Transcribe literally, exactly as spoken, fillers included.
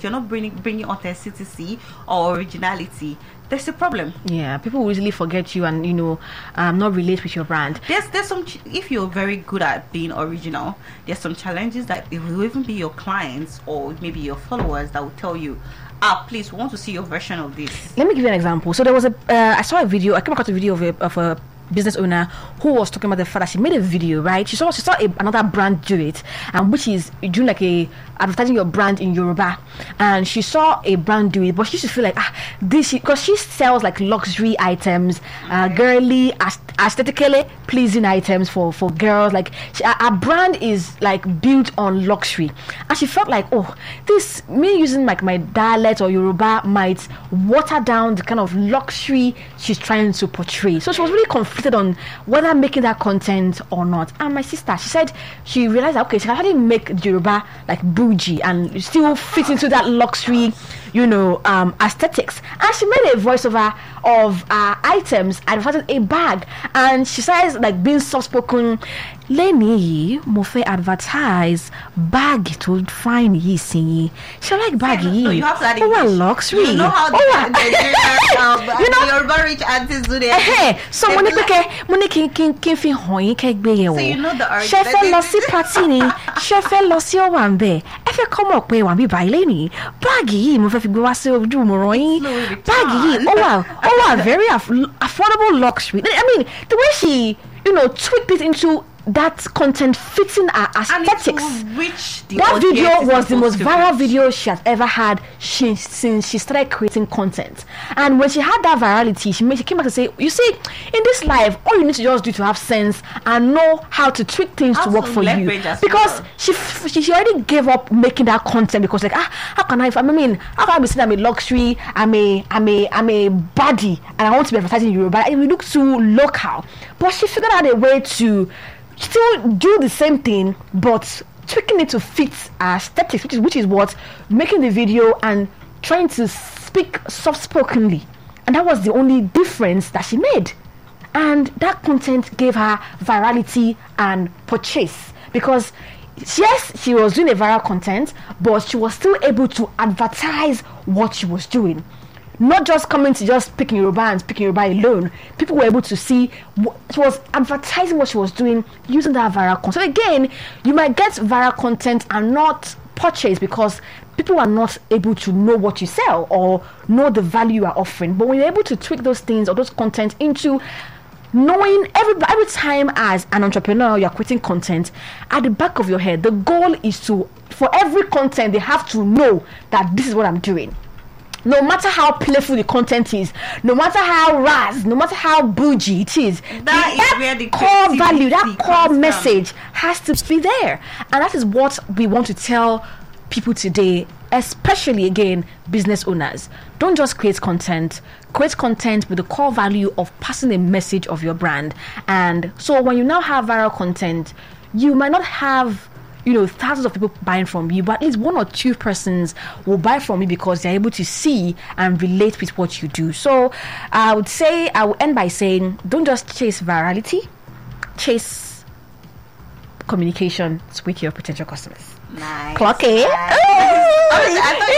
you're not bringing bringing authenticity or originality, there's a problem. Yeah, people will easily forget you and, you know, um, not relate with your brand. There's there's some ch- if you're very good at being original, there's some challenges that it will even be your clients or maybe your followers that will tell you, ah, please, we want to see your version of this. Let me give you an example. So there was a, uh, I saw a video. I came across a video of a, of a business owner who was talking about the fact that she made a video, right? She saw she saw a, another brand do it, and which is doing like a advertising your brand in Yoruba, and she saw a brand do it, but she used to feel like ah this because she sells like luxury items, uh, girly, aesthetically pleasing items for for girls. Like she, her brand is like built on luxury, and she felt like, oh, this me using like my dialect or Yoruba might water down the kind of luxury she's trying to portray. So she was really confused on whether making that content or not. And my sister, she said she realized that okay, she can actually make Yoruba like bougie and still fit into that luxury, you know, um, aesthetics. And she made a voiceover of uh, items advertising a bag, and she says like being soft spoken. Lenny mo fe advertise bag to find yi sin. She like baggy. No, you have to add oh, English. luxury. You know how the, oh, the, the, um, you know, the Yoruba rich aunties do their hey, so mo ní pé ke mo ní kin kin kin fi hàn yín ke gbe yẹn wò. So you know the art. Ṣé fẹ́ lọ sí party ni? Ṣé fẹ́ lọ sí ọwà ńbẹ̀? Ẹ fẹ́ kọ́ mọ̀ pé wà bí báyìí lẹ́ni. Báàgì yìí mo fẹ́ fi gbé wá sí ojú mo rán yín. Báàgì yìí ó wà ó wà very aff- affordable luxury. I mean, the way she, you know, tweaked it into that content fitting her aesthetics. Reach the That video audience was the most viral reach. video she has ever had she, since she started creating content. And when she had that virality, she, made, she came back to say, you see, in this life, all you need to just do to have sense and know how to tweak things How to work to for you. leverage as Because well. she, f- she she already gave up making that content because like, ah, how can I, I mean, how can I be saying I'm a luxury, I'm a, I'm a, I'm a baddie, and I want to be advertising Yoruba? It will look too local. But she figured out a way to still do the same thing, but tweaking it to fit our aesthetics, which is which is what making the video and trying to speak soft spokenly, and that was the only difference that she made. And that content gave her virality and purchase because yes, she was doing a viral content, but she was still able to advertise what she was doing. Not just coming to just speaking Yoruba and speaking Yoruba alone. People were able to see what she was advertising what she was doing using that viral content. So again, you might get viral content and not purchase because people are not able to know what you sell or know the value you are offering. But when you're able to tweak those things or those content into knowing every every time as an entrepreneur you're creating content, at the back of your head, the goal is to, for every content, they have to know that this is what I'm doing. No matter how playful the content is, no matter how raz, no matter how bougie it is, That the, is where the core value, that creativity core comes from. message has to be there. And that is what we want to tell people today, especially again, business owners. Don't just create content. Create content with the core value of passing a message of your brand. And so when you now have viral content, you might not have, you know, thousands of people buying from you, but at least one or two persons will buy from you because they're able to see and relate with what you do. So I would say, I will end by saying, don't just chase virality, chase communication with your potential customers. Nice. Clock it. Nice. I thought